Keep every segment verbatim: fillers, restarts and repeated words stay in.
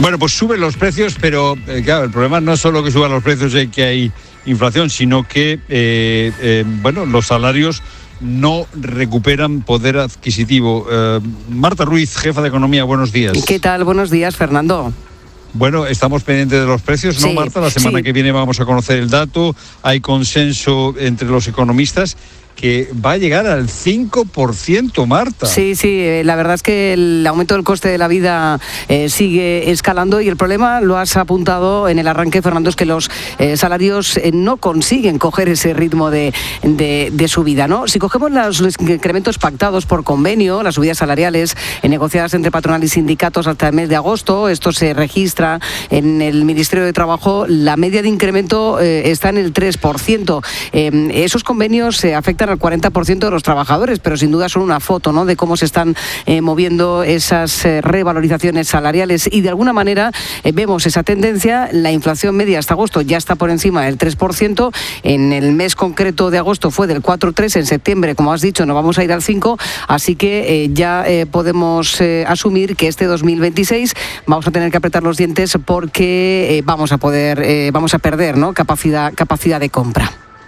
Bueno, pues suben los precios, pero eh, claro, el problema no es solo que suban los precios y que hay inflación, sino que eh, eh, bueno, los salarios no recuperan poder adquisitivo. Eh, Marta Ruiz, jefa de Economía, buenos días. ¿Qué tal? Buenos días, Fernando. Bueno, estamos pendientes de los precios, ¿no, sí, Marta? La semana sí. que viene vamos a conocer el dato. Hay consenso entre los economistas que va a llegar al cinco por ciento, Marta. Sí, sí, eh, la verdad es que el aumento del coste de la vida eh, sigue escalando y el problema, lo has apuntado en el arranque, Fernando, es que los eh, salarios eh, no consiguen coger ese ritmo de, de, de subida, ¿no? Si cogemos los, los incrementos pactados por convenio, las subidas salariales eh, negociadas entre patronal y sindicatos hasta el mes de agosto, esto se registra en el Ministerio de Trabajo, la media de incremento eh, está en el tres por ciento. Eh, esos convenios se afectan al cuarenta por ciento de los trabajadores, pero sin duda son una foto, ¿no?, de cómo se están eh, moviendo esas eh, revalorizaciones salariales y de alguna manera eh, vemos esa tendencia. La inflación media hasta agosto ya está por encima del tres por ciento, en el mes concreto de agosto fue del cuatro coma tres, en septiembre, como has dicho, no vamos a ir al cinco, así que eh, ya eh, podemos eh, asumir que este dos mil veintiséis vamos a tener que apretar los dientes porque eh, vamos a poder, eh, vamos a perder, ¿no?, capacidad, capacidad de compra.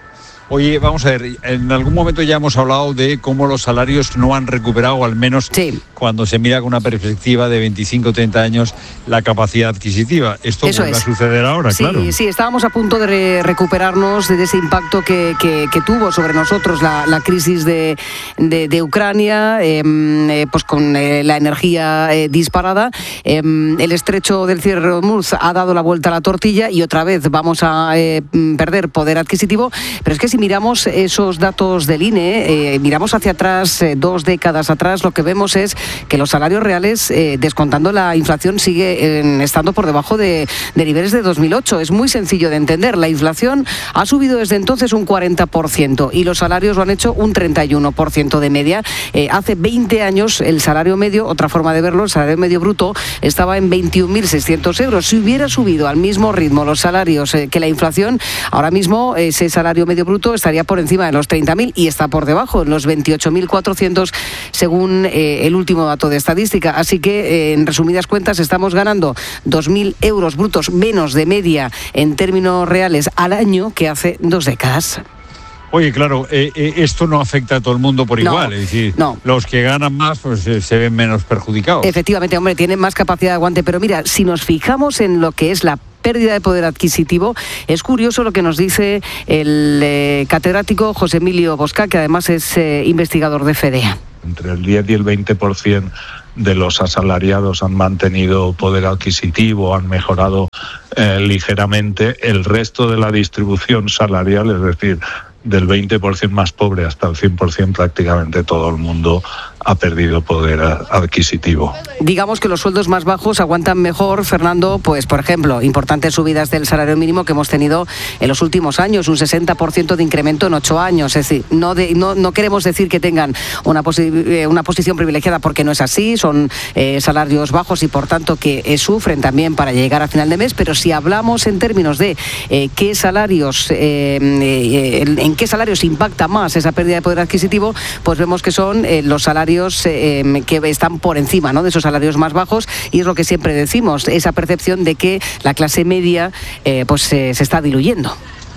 Oye, vamos a ver, en algún momento ya hemos hablado de cómo los salarios no han recuperado, al menos sí. cuando se mira con una perspectiva de veinticinco o treinta años, la capacidad adquisitiva. Esto Eso vuelve es. a suceder ahora, sí, claro. Sí, estábamos a punto de re- recuperarnos de ese impacto que, que, que tuvo sobre nosotros la, la crisis de, de, de Ucrania, eh, eh, pues con eh, la energía eh, disparada. Eh, el estrecho del cierre de Hormuz ha dado la vuelta a la tortilla y otra vez vamos a eh, perder poder adquisitivo, pero es que si miramos esos datos del I N E, eh, miramos hacia atrás, eh, dos décadas atrás, lo que vemos es que los salarios reales, eh, descontando la inflación, sigue eh, estando por debajo de, de niveles de dos mil ocho. Es muy sencillo de entender. La inflación ha subido desde entonces un cuarenta por ciento y los salarios lo han hecho un treinta y uno por ciento de media. Eh, hace veinte años el salario medio, otra forma de verlo, el salario medio bruto, estaba en veintiún mil seiscientos euros. Si hubiera subido al mismo ritmo los salarios eh, que la inflación, ahora mismo ese salario medio bruto estaría por encima de los treinta mil y está por debajo, en los veintiocho mil cuatrocientos según eh, el último dato de estadística. Así que, eh, en resumidas cuentas, estamos ganando dos mil euros brutos menos de media en términos reales al año que hace dos décadas. Oye, claro, eh, eh, esto no afecta a todo el mundo por No, igual, es decir, no. los que ganan más pues eh, se ven menos perjudicados. Efectivamente, hombre, tienen más capacidad de aguante, pero mira, si nos fijamos en lo que es la pérdida de poder adquisitivo, es curioso lo que nos dice el eh, catedrático José Emilio Bosca, que además es eh, investigador de FEDEA. Entre el diez y el veinte por ciento de los asalariados han mantenido poder adquisitivo, han mejorado eh, ligeramente. El resto de la distribución salarial, es decir, del veinte por ciento más pobre hasta el cien por ciento, prácticamente todo el mundo ha perdido poder adquisitivo. Digamos que los sueldos más bajos aguantan mejor, Fernando, pues por ejemplo, importantes subidas del salario mínimo que hemos tenido en los últimos años, un sesenta por ciento de incremento en ocho años. Es decir, no, de, no, no queremos decir que tengan una, posi- una posición privilegiada, porque no es así, son eh, salarios bajos y por tanto que eh, sufren también para llegar a final de mes, pero si hablamos en términos de eh, qué salarios, eh, eh, en, en qué salarios impacta más esa pérdida de poder adquisitivo, pues vemos que son eh, los salarios Eh, que están por encima, ¿no?, de esos salarios más bajos, y es lo que siempre decimos, esa percepción de que la clase media eh, pues eh, se está diluyendo.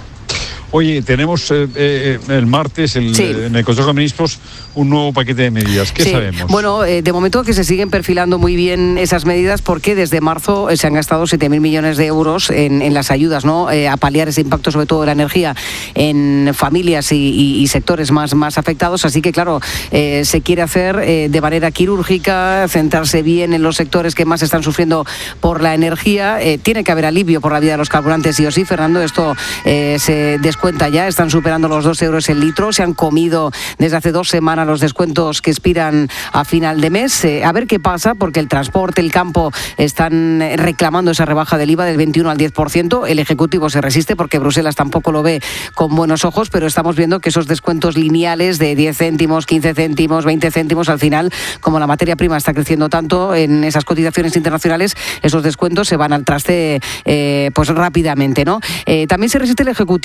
Oye, tenemos eh, eh, el martes el, sí. en el Consejo de Ministros un nuevo paquete de medidas. ¿Qué sí. sabemos? Bueno, eh, de momento que se siguen perfilando muy bien esas medidas, porque desde marzo eh, se han gastado siete mil millones de euros en, en las ayudas, ¿no?, eh, a paliar ese impacto, sobre todo de la energía, en familias y, y, y sectores más, más afectados. Así que, claro, eh, se quiere hacer eh, de manera quirúrgica, centrarse bien en los sectores que más están sufriendo por la energía. Eh, tiene que haber alivio por la vía de los carburantes, sí o sí, Fernando. Esto eh, se descuenta ya, están superando los dos euros el litro, se han comido desde hace dos semanas los descuentos que expiran a final de mes. Eh, a ver qué pasa, porque el transporte, el campo están reclamando esa rebaja del I V A del veintiuno al diez por ciento. El Ejecutivo se resiste porque Bruselas tampoco lo ve con buenos ojos, pero estamos viendo que esos descuentos lineales de diez céntimos, quince céntimos, veinte céntimos, al final, como la materia prima está creciendo tanto en esas cotizaciones internacionales, esos descuentos se van al traste eh, pues rápidamente, ¿no? Eh, también se resiste el Ejecutivo a deflactar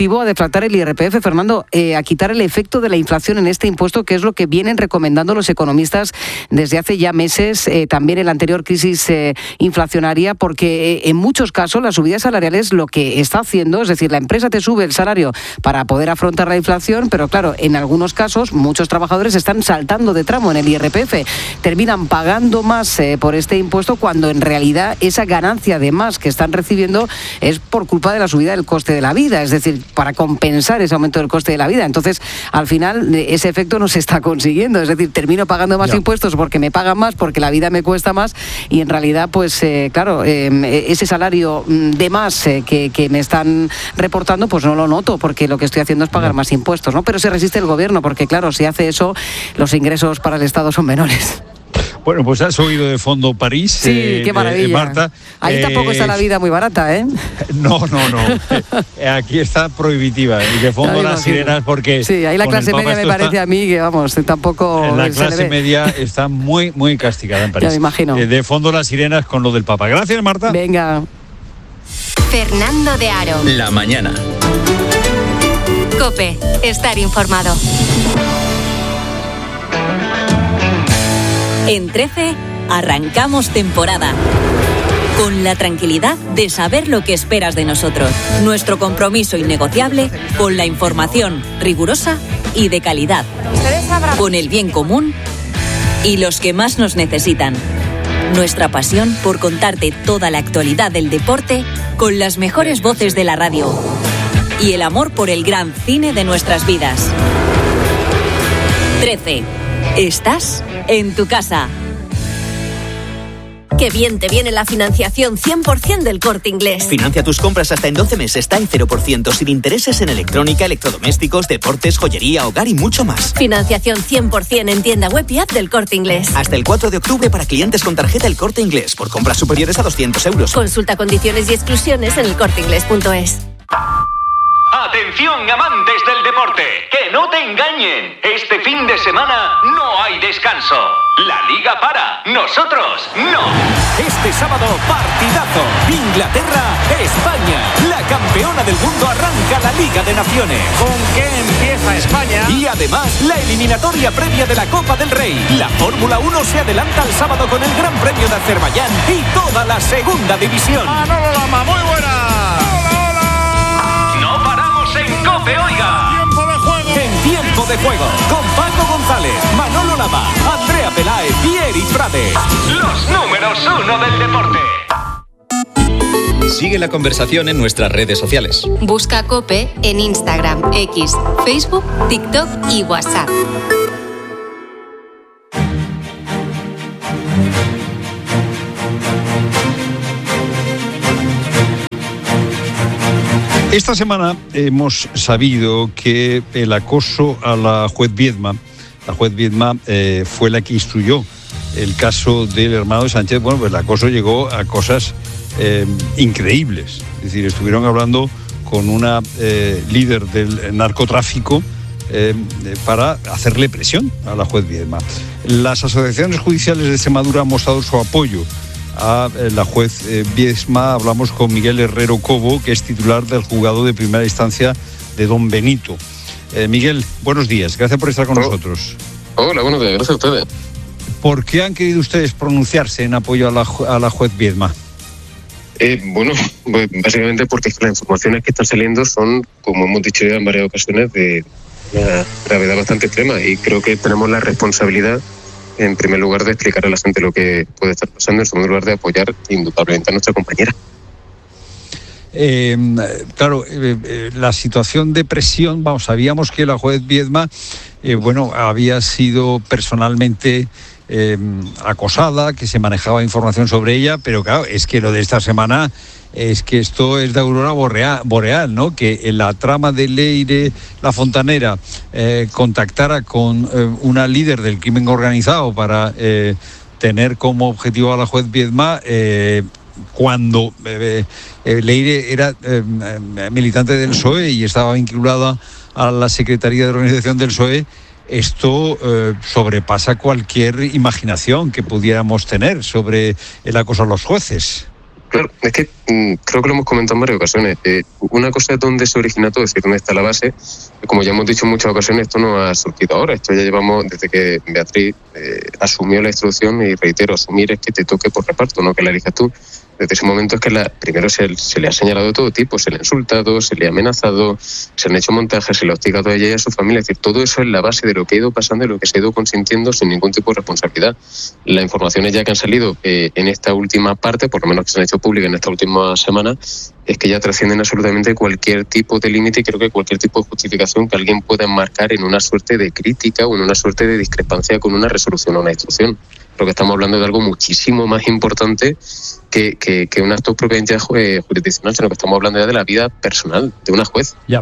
deflactar el I R P F, Fernando, eh, a quitar el efecto de la inflación en este impuesto, que es lo que vienen recomendando los economistas desde hace ya meses, eh, también en la anterior crisis eh, inflacionaria, porque eh, en muchos casos la subida salarial es lo que está haciendo, es decir, la empresa te sube el salario para poder afrontar la inflación, pero claro, en algunos casos muchos trabajadores están saltando de tramo en el I R P F, terminan pagando más eh, por este impuesto cuando en realidad esa ganancia de más que están recibiendo es por culpa de la subida del coste de la vida, es decir, para compensar ese aumento del coste de la vida. Entonces, al final, ese efecto no se está consiguiendo, es decir, termino pagando más ya. impuestos porque me pagan más, porque la vida me cuesta más y en realidad, pues, eh, claro, eh, ese salario de más eh, que, que me están reportando, pues no lo noto porque lo que estoy haciendo es pagar ya. más impuestos, ¿no? Pero se resiste el gobierno porque, claro, si hace eso, los ingresos para el Estado son menores. Bueno, pues has oído de fondo París. Sí, eh, qué maravilla. Eh, Marta. Ahí eh, tampoco está la vida muy barata, ¿eh? No, no, no. Aquí está prohibitiva. Y de fondo las sirenas porque... Sí, ahí la clase media me parece a mí que, vamos, tampoco... La clase media está muy, muy castigada en París. Ya me imagino. Eh, de fondo las sirenas con lo del Papa. Gracias, Marta. Venga. Fernando de Aro. La mañana. COPE. Estar informado. En trece, arrancamos temporada. Con la tranquilidad de saber lo que esperas de nosotros. Nuestro compromiso innegociable con la información rigurosa y de calidad. Con el bien común y los que más nos necesitan. Nuestra pasión por contarte toda la actualidad del deporte con las mejores voces de la radio. Y el amor por el gran cine de nuestras vidas. trece. Estás en tu casa. Qué bien te viene la financiación cien por ciento del Corte Inglés. Financia tus compras hasta en doce meses, está en cero por ciento, sin intereses en electrónica, electrodomésticos, deportes, joyería, hogar y mucho más. Financiación cien por ciento en tienda web y app del Corte Inglés. Hasta el cuatro de octubre para clientes con tarjeta El Corte Inglés, por compras superiores a doscientos euros. Consulta condiciones y exclusiones en el corte inglés punto es. Atención, amantes del deporte, que no te engañen. Este fin de semana no hay descanso. La liga para, nosotros no. Este sábado, partidazo. Inglaterra-España. La campeona del mundo arranca la Liga de Naciones. ¿Con qué empieza España? Y además, la eliminatoria previa de la Copa del Rey. La Fórmula uno se adelanta al sábado con el Gran Premio de Azerbaiyán y toda la segunda división. Manolo Lama, muy buena. En COPE, oiga. Tiempo de juego. En tiempo de juego. Con Paco González, Manolo Lama, Andrea Peláez y Eri Prades. Los números uno del deporte. Sigue la conversación en nuestras redes sociales. Busca COPE en Instagram, X, Facebook, TikTok y WhatsApp. Esta semana hemos sabido que el acoso a la juez Viedma, la juez Viedma eh, fue la que instruyó el caso del hermano de Sánchez. Bueno, pues el acoso llegó a cosas eh, increíbles. Es decir, estuvieron hablando con una eh, líder del narcotráfico eh, para hacerle presión a la juez Viedma. Las asociaciones judiciales de Extremadura han mostrado su apoyo a la juez eh, Viedma. Hablamos con Miguel Herrero Cobo, que es titular del juzgado de primera instancia de Don Benito. Eh, Miguel, buenos días, gracias por estar con oh. nosotros. Hola, buenos días, gracias a ustedes. ¿Por qué han querido ustedes pronunciarse en apoyo a la, a la juez Viedma? Eh, bueno, pues básicamente porque las informaciones que están saliendo son, como hemos dicho ya en varias ocasiones, de una gravedad bastante extrema, y creo que tenemos la responsabilidad, en primer lugar, de explicar a la gente lo que puede estar pasando, en segundo lugar, de apoyar indudablemente a nuestra compañera. Eh, claro, eh, eh, la situación de presión, vamos, sabíamos que la juez Viedma, eh, bueno, había sido personalmente eh, acosada, que se manejaba información sobre ella, pero claro, es que lo de esta semana es que esto es de aurora boreal, boreal, ¿no? Que en la trama de Leire La Fontanera eh, contactara con eh, una líder del crimen organizado para eh, tener como objetivo a la juez Viedma, eh, cuando eh, eh, Leire era eh, militante del P S O E y estaba vinculada a la Secretaría de Organización del P S O E. Esto eh, sobrepasa cualquier imaginación que pudiéramos tener sobre el acoso a los jueces. Claro, es que mmm, creo que lo hemos comentado en varias ocasiones. Eh, una cosa es dónde se origina todo, es decir, dónde está la base. Como ya hemos dicho en muchas ocasiones, esto no ha surgido ahora. Esto ya llevamos desde que Beatriz eh, asumió la instrucción, y reitero, asumir es que te toque por reparto, no que la elijas tú. Desde ese momento es que la, primero se, se le ha señalado de todo tipo, se le ha insultado, se le ha amenazado, se han hecho montajes, se le ha hostigado a ella y a su familia. Es decir, todo eso es la base de lo que ha ido pasando y lo que se ha ido consintiendo sin ningún tipo de responsabilidad. Las informaciones ya que han salido eh, en esta última parte, por lo menos que se han hecho públicas en esta última semana, es que ya trascienden absolutamente cualquier tipo de límite y creo que cualquier tipo de justificación que alguien pueda enmarcar en una suerte de crítica o en una suerte de discrepancia con una resolución o una instrucción. Creo que estamos hablando de algo muchísimo más importante que, que, que un acto propiamente jurisdiccional, sino que estamos hablando ya de la vida personal de una juez. Ya.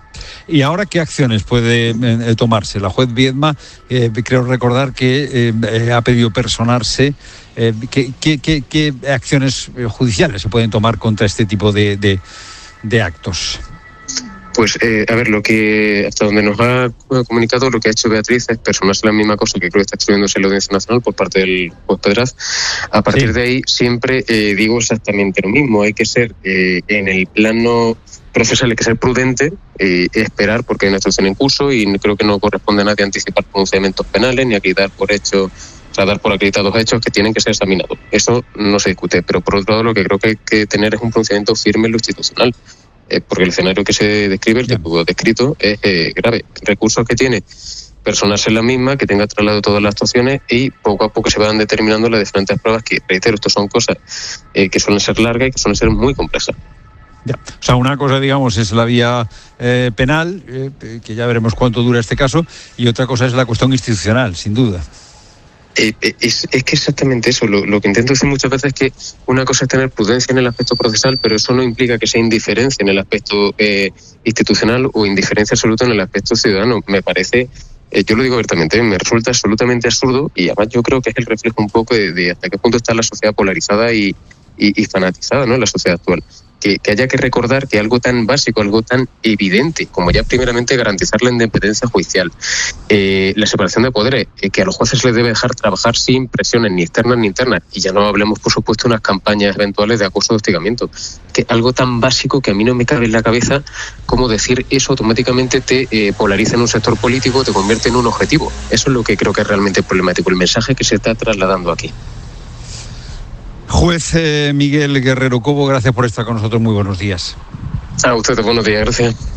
¿Y ahora qué acciones puede eh, tomarse? La juez Viedma, eh, creo recordar que eh, eh, ha pedido personarse. Eh, ¿qué, qué, qué, ¿Qué acciones judiciales se pueden tomar contra este tipo de, de, de actos? Pues, eh, a ver, lo que hasta donde nos ha comunicado, lo que ha hecho Beatriz es personarse la misma cosa que creo que está escribiéndose en la Audiencia Nacional por parte del juez Pedraz. A partir sí. de ahí, siempre eh, digo exactamente lo mismo. Hay que ser, eh, en el plano procesal, hay que ser prudente, eh, esperar, porque hay una instrucción en curso y creo que no corresponde a nadie anticipar pronunciamientos penales ni acreditar por hechos, o sea, dar por acreditados hechos que tienen que ser examinados. Eso no se discute, pero por otro lado, lo que creo que hay que tener es un pronunciamiento firme en lo institucional. Eh, porque el escenario que se describe, el que tuvo descrito, es eh, grave. Recursos que tiene, personarse en la misma, que tenga traslado de todas las actuaciones y poco a poco se van determinando las diferentes pruebas que, reitero, esto son cosas eh, que suelen ser largas y que suelen ser muy complejas. Ya. O sea, una cosa, digamos, es la vía eh, penal, eh, que ya veremos cuánto dura este caso, y otra cosa es la cuestión institucional, sin duda. Eh, es, es que exactamente eso, lo, lo que intento decir muchas veces es que una cosa es tener prudencia en el aspecto procesal, pero eso no implica que sea indiferencia en el aspecto eh, institucional o indiferencia absoluta en el aspecto ciudadano. Me parece, eh, yo lo digo abiertamente, me resulta absolutamente absurdo y además yo creo que es el reflejo un poco de, de hasta qué punto está la sociedad polarizada y, y, y fanatizada, ¿no?, en la sociedad actual. Que, que haya que recordar que algo tan básico, algo tan evidente, como ya primeramente garantizar la independencia judicial, eh, la separación de poderes, eh, que a los jueces les debe dejar trabajar sin presiones ni externas ni internas, y ya no hablemos, por supuesto, de unas campañas eventuales de acoso o de hostigamiento, que algo tan básico que a mí no me cabe en la cabeza como decir eso automáticamente te eh, polariza en un sector político, te convierte en un objetivo. Eso es lo que creo que es realmente problemático, el mensaje que se está trasladando aquí. Juez eh, Miguel Guerrero Cobo, gracias por estar con nosotros. Muy buenos días. A ustedes, buenos días, gracias.